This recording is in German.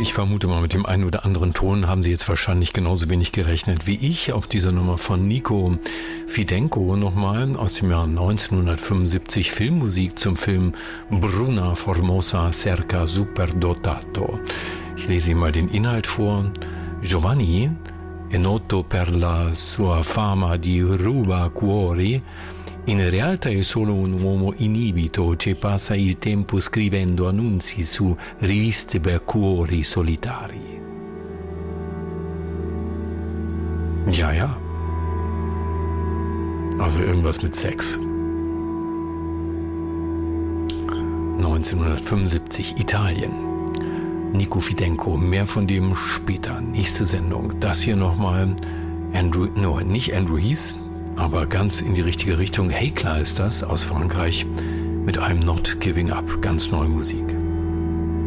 ich vermute mal, mit dem einen oder anderen Ton haben Sie jetzt wahrscheinlich genauso wenig gerechnet wie ich auf dieser Nummer von Nico Fidenco nochmal aus dem Jahr 1975, Filmmusik zum Film Bruna Formosa cerca superdotato. Ich lese Ihnen mal den Inhalt vor. Giovanni è noto per la sua fama di rubacuori. In realtà è solo un uomo inibito che passa il tempo scrivendo annunzi su riviste per cuori solitari. Ja. Also irgendwas mit Sex. 1975, Italien. Nico Fidenco, mehr von dem später. Nächste Sendung. Das hier nochmal nicht Andrew Heath, aber ganz in die richtige Richtung. Hey, klar ist das, aus Frankreich mit einem Not Giving Up. Ganz neue Musik.